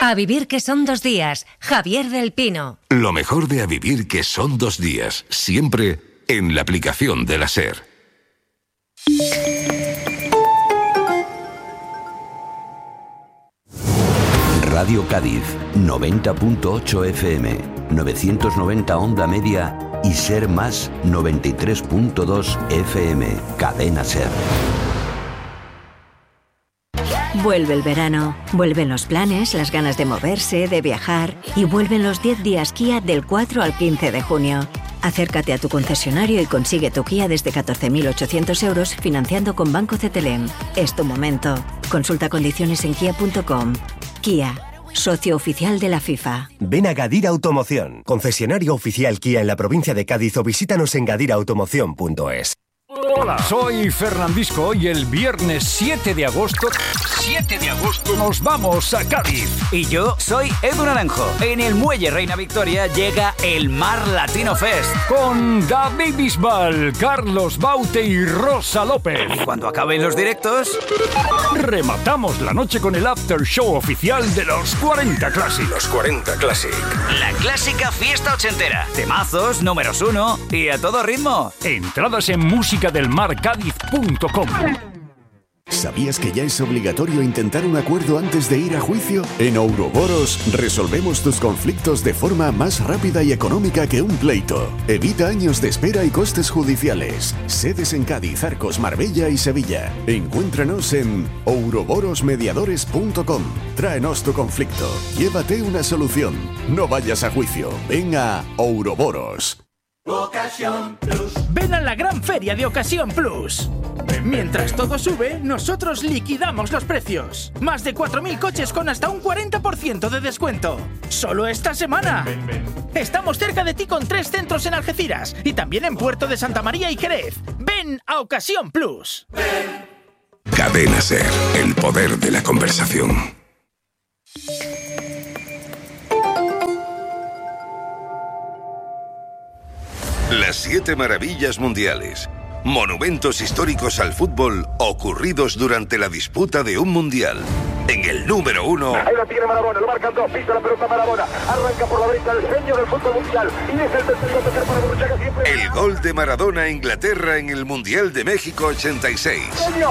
A vivir que son 2 días. Javier del Pino. Lo mejor de A vivir que son 2 días. Siempre en la aplicación de la SER. Radio Cádiz, 90.8 FM, 990 onda media y SER Más 93.2 FM. Cadena SER. Vuelve el verano, vuelven los planes, las ganas de moverse, de viajar y vuelven los 10 días Kia del 4 al 15 de junio. Acércate a tu concesionario y consigue tu Kia desde 14.800 euros financiando con Banco CTLM. Es tu momento. Consulta condiciones en kia.com. Kia, socio oficial de la FIFA. Ven a Gadira Automoción, concesionario oficial Kia en la provincia de Cádiz, o visítanos en gadiraautomoción.es. Hola, soy Fernandisco y el viernes 7 de agosto nos vamos a Cádiz. Y yo soy Edu Naranjo. En el Muelle Reina Victoria llega el Mar Latino Fest. Con David Bisbal, Carlos Baute y Rosa López. Cuando acaben los directos, rematamos la noche con el after show oficial de los 40 Classic. Los 40 Classic. La clásica fiesta ochentera. Temazos, números 1 y a todo ritmo. Entradas en musicadelmarcadiz.com. ¿Sabías que ya es obligatorio intentar un acuerdo antes de ir a juicio? En Ouroboros resolvemos tus conflictos de forma más rápida y económica que un pleito. Evita años de espera y costes judiciales. Sedes en Cádiz, Arcos, Marbella y Sevilla. Encuéntranos en ouroborosmediadores.com. Tráenos tu conflicto. Llévate una solución. No vayas a juicio. Ven a Ouroboros. Ocasión Plus. Ven a la gran feria de Ocasión Plus. Mientras todo sube, nosotros liquidamos los precios. Más de 4.000 coches con hasta un 40% de descuento. Solo esta semana. Estamos cerca de ti con 3 centros en Algeciras y también en Puerto de Santa María y Jerez. Ven a Ocasión Plus. Cadena SER, el poder de la conversación. Las 7 maravillas mundiales. Monumentos históricos al fútbol ocurridos durante la disputa de un mundial. En el número 1... Ahí la tiene Maradona, lo marcan 2, pisa la pelota Maradona, arranca por la derecha el genio del fútbol mundial y es el tercer para Burruchaga siempre. El gol de Maradona a Inglaterra en el Mundial de México 86. Genio,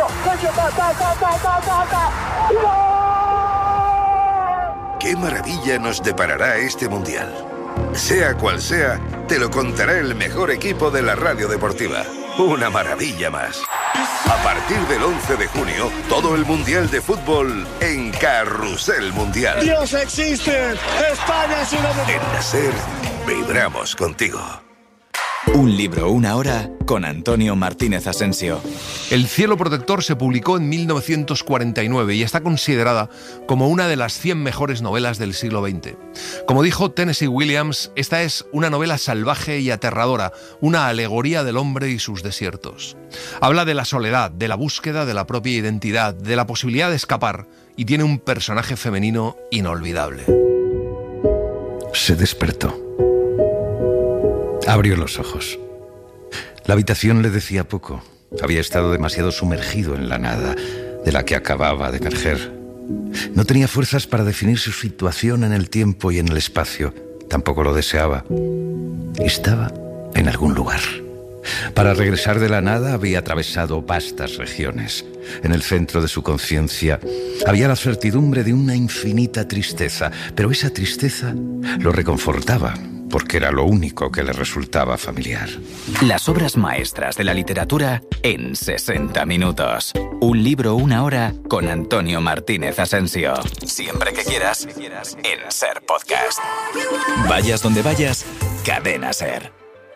¡gol! ¿Qué maravilla nos deparará este mundial? Sea cual sea, te lo contará el mejor equipo de la radio deportiva. Una maravilla más. A partir del 11 de junio, todo el Mundial de Fútbol en Carrusel Mundial. ¡Dios existe! ¡España es una... En la SER, vibramos contigo. Un libro, una hora, con Antonio Martínez Asensio. El cielo protector se publicó en 1949 y está considerada como una de las 100 mejores novelas del siglo XX. Como dijo Tennessee Williams, esta es una novela salvaje y aterradora, una alegoría del hombre y sus desiertos. Habla de la soledad, de la búsqueda de la propia identidad, de la posibilidad de escapar, y tiene un personaje femenino inolvidable. Se despertó. Abrió los ojos. La habitación le decía poco. Había estado demasiado sumergido en la nada de la que acababa de emerger. No tenía fuerzas para definir su situación en el tiempo y en el espacio. Tampoco lo deseaba. Estaba en algún lugar. Para regresar de la nada había atravesado vastas regiones. En el centro de su conciencia había la certidumbre de una infinita tristeza, pero esa tristeza lo reconfortaba, porque era lo único que le resultaba familiar. Las obras maestras de la literatura en 60 minutos. Un libro, una hora, con Antonio Martínez Asensio. Siempre que quieras, en SER Podcast. Vayas donde vayas, Cadena SER.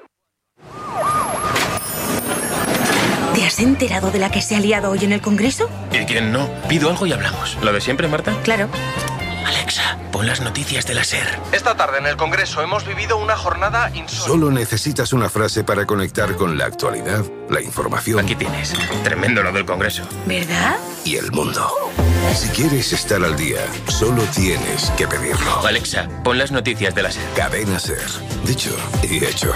¿Te has enterado de la que se ha liado hoy en el Congreso? ¿Y quién no? Pido algo y hablamos. ¿Lo de siempre, Marta? Claro. Alexa, pon las noticias de la SER. Esta tarde en el Congreso hemos vivido una jornada insólita. Solo necesitas una frase para conectar con la actualidad, la información. Aquí tienes. Tremendo lo del Congreso. ¿Verdad? Y el mundo. Si quieres estar al día, solo tienes que pedirlo. Alexa, pon las noticias de la SER. Cadena SER. Dicho y hecho.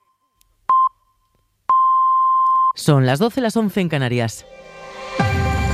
Son las 12, las 11 en Canarias.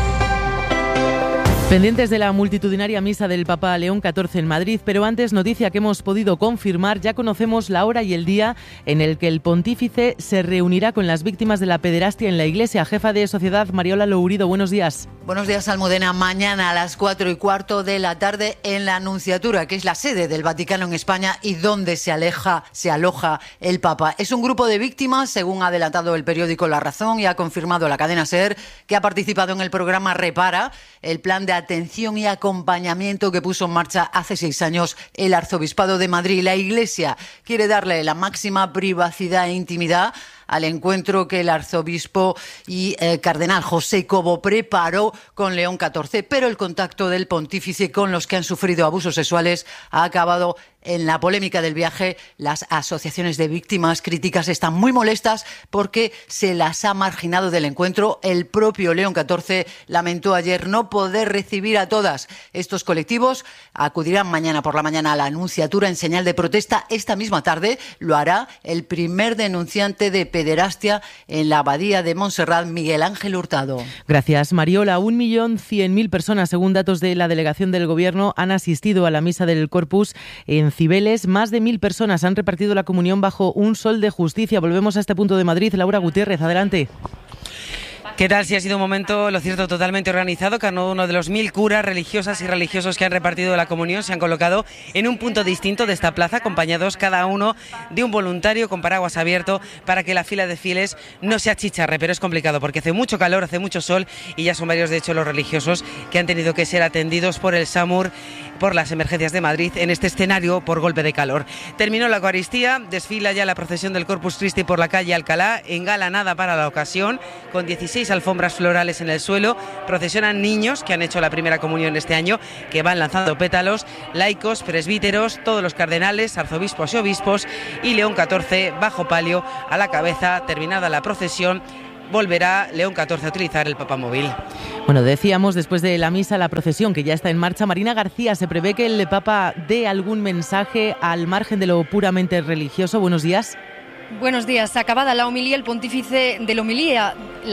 Pendientes de la multitudinaria misa del Papa León XIV en Madrid, pero antes noticia que hemos podido confirmar, ya conocemos la hora y el día en el que el pontífice se reunirá con las víctimas de la pederastia en la Iglesia. Jefa de Sociedad, Mariola Lourido, buenos días. Buenos días, Almudena. Mañana a las 4:15 de la tarde en la Nunciatura, que es la sede del Vaticano en España y donde se aloja el Papa. Es un grupo de víctimas, según ha adelantado el periódico La Razón y ha confirmado la cadena SER, que ha participado en el programa Repara, el plan de atención y acompañamiento que puso en marcha hace 6 años el Arzobispado de Madrid. La Iglesia quiere darle la máxima privacidad e intimidad al encuentro que el arzobispo y cardenal José Cobo preparó con León XIV, pero el contacto del pontífice con los que han sufrido abusos sexuales ha acabado en la polémica del viaje. Las asociaciones de víctimas críticas están muy molestas porque se las ha marginado del encuentro. El propio León XIV lamentó ayer no poder recibir a todas. Estos colectivos acudirán mañana por la mañana a la Nunciatura en señal de protesta. Esta misma tarde lo hará el primer denunciante de pederastia en la abadía de Montserrat, Miguel Ángel Hurtado. Gracias, Mariola. 1.100.000 personas, según datos de la delegación del Gobierno, han asistido a la misa del Corpus en Cibeles. Más de 1.000 personas han repartido la comunión bajo un sol de justicia. Volvemos a este punto de Madrid. Laura Gutiérrez, adelante. ¿Qué tal? Sí, ha sido un momento, lo cierto, totalmente organizado. Cada uno de los 1.000 curas, religiosas y religiosos que han repartido la comunión se han colocado en un punto distinto de esta plaza, acompañados cada uno de un voluntario con paraguas abierto para que la fila de fieles no se achicharre. Pero es complicado porque hace mucho calor, hace mucho sol y ya son varios, de hecho, los religiosos que han tenido que ser atendidos por el SAMUR, por las emergencias de Madrid, en este escenario por golpe de calor. Terminó la Eucaristía, desfila ya la procesión del Corpus Christi por la calle Alcalá, engalanada para la ocasión, con 16 alfombras florales en el suelo. Procesionan niños que han hecho la primera comunión este año, que van lanzando pétalos, laicos, presbíteros, todos los cardenales, arzobispos y obispos, y León XIV bajo palio a la cabeza. Terminada la procesión, volverá León XIV a utilizar el papamóvil. Bueno, decíamos, después de la misa, la procesión que ya está en marcha. Marina García, se prevé que el Papa dé algún mensaje al margen de lo puramente religioso. Buenos días. Buenos días. Acabada la homilía, el pontífice de la homilía,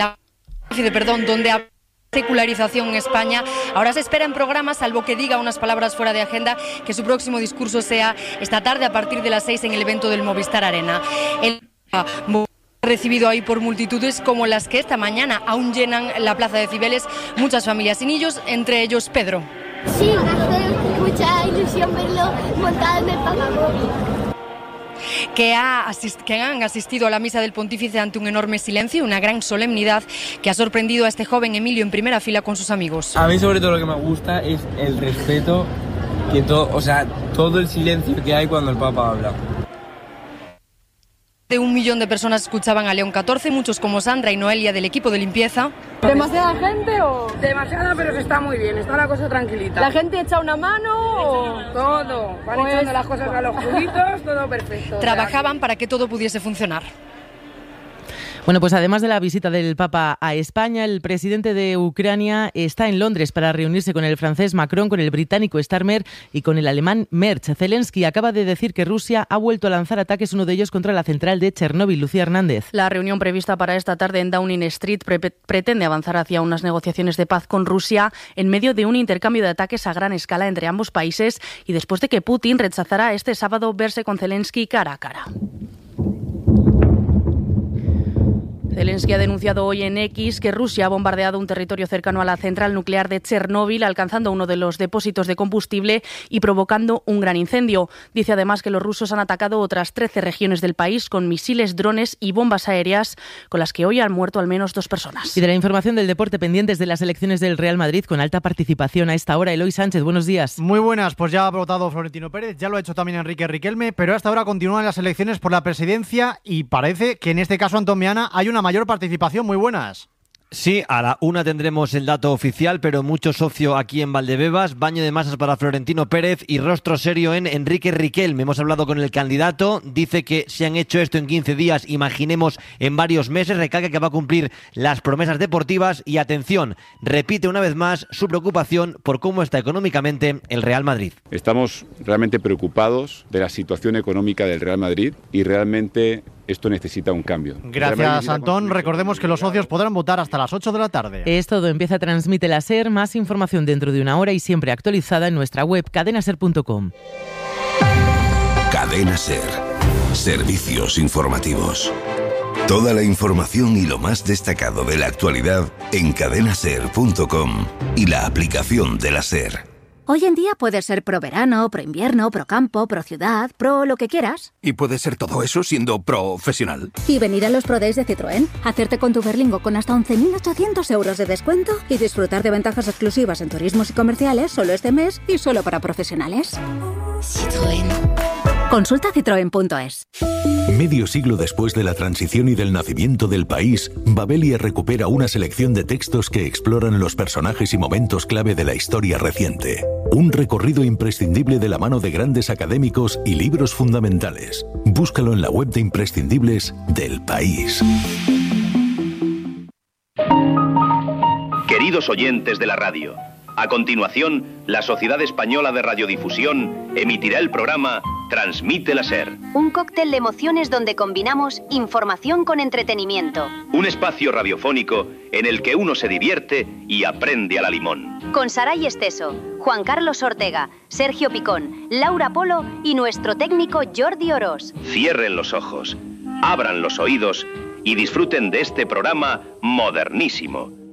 donde ha secularización en España. Ahora se espera en programa, salvo que diga unas palabras fuera de agenda, que su próximo discurso sea esta tarde a partir de las 6 en el evento del Movistar Arena. El recibido ahí por multitudes como las que esta mañana aún llenan la plaza de Cibeles, muchas familias sin niños, entre ellos Pedro. Sí, hace mucha ilusión verlo montado en el papamóvil. Que han asistido a la misa del pontífice ante un enorme silencio, una gran solemnidad que ha sorprendido a este joven Emilio en primera fila con sus amigos. A mí sobre todo lo que me gusta es el respeto, que todo el silencio que hay cuando el Papa habla. De 1 millón de personas escuchaban a León XIV, muchos como Sandra y Noelia del equipo de limpieza. ¿Demasiada gente o...? Demasiada, pero se está muy bien, está la cosa tranquilita. ¿La gente echa una mano o...? Todo, van echando las cosas a los juguitos, todo perfecto. Trabajaban para que todo pudiese funcionar. Bueno, pues además de la visita del Papa a España, el presidente de Ucrania está en Londres para reunirse con el francés Macron, con el británico Starmer y con el alemán Merz. Zelensky acaba de decir que Rusia ha vuelto a lanzar ataques, uno de ellos contra la central de Chernóbil. Lucía Hernández. La reunión prevista para esta tarde en Downing Street pretende avanzar hacia unas negociaciones de paz con Rusia en medio de un intercambio de ataques a gran escala entre ambos países y después de que Putin rechazara este sábado verse con Zelensky cara a cara. Zelensky ha denunciado hoy en X que Rusia ha bombardeado un territorio cercano a la central nuclear de Chernóbil, alcanzando uno de los depósitos de combustible y provocando un gran incendio. Dice además que los rusos han atacado otras 13 regiones del país con misiles, drones y bombas aéreas, con las que hoy han muerto al menos 2 personas. Y de la información del deporte, pendientes de las elecciones del Real Madrid, con alta participación a esta hora. Eloy Sánchez, buenos días. Muy buenas, pues ya ha votado Florentino Pérez, ya lo ha hecho también Enrique Riquelme, pero hasta ahora continúan las elecciones por la presidencia y parece que en este caso, Antón Meana, hay una mayor participación. Muy buenas. Sí, a la 1 tendremos el dato oficial, pero mucho socio aquí en Valdebebas, baño de masas para Florentino Pérez y rostro serio en Enrique Riquelme. Hemos hablado con el candidato, dice que si han hecho esto en 15 días, imaginemos en varios meses, recalca que va a cumplir las promesas deportivas y atención, repite una vez más su preocupación por cómo está económicamente el Real Madrid. Estamos realmente preocupados de la situación económica del Real Madrid y realmente esto necesita un cambio. Gracias, Antón. Recordemos que los socios podrán votar hasta las 8 de la tarde. Es todo. Empieza Transmite la SER. Más información dentro de una hora y siempre actualizada en nuestra web cadenaser.com. Cadena SER. Servicios informativos. Toda la información y lo más destacado de la actualidad en cadenaser.com y la aplicación de la SER. Hoy en día puedes ser pro verano, pro invierno, pro campo, pro ciudad, pro lo que quieras. ¿Y puedes ser todo eso siendo profesional? Y venir a los Pro Days de Citroën, hacerte con tu Berlingo con hasta 11.800 euros de descuento y disfrutar de ventajas exclusivas en turismos y comerciales solo este mes y solo para profesionales. Citroën. Consulta citroen.es. Medio siglo después de la transición y del nacimiento del país, Babelia recupera una selección de textos que exploran los personajes y momentos clave de la historia reciente. Un recorrido imprescindible de la mano de grandes académicos y libros fundamentales. Búscalo en la web de imprescindibles del País. Queridos oyentes de la radio, a continuación, la Sociedad Española de Radiodifusión emitirá el programa Transmite la SER. Un cóctel de emociones donde combinamos información con entretenimiento. Un espacio radiofónico en el que uno se divierte y aprende a la limón. Con Saray Esteso, Juan Carlos Ortega, Sergio Picón, Laura Polo y nuestro técnico Jordi Orós. Cierren los ojos, abran los oídos y disfruten de este programa modernísimo.